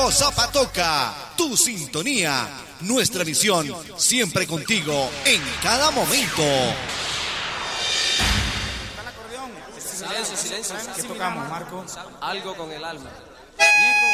Radio Zapatoca, tu sintonía, nuestra misión, siempre contigo en cada momento. Silencio, silencio. ¿Qué tocamos, Marco? Algo con el alma.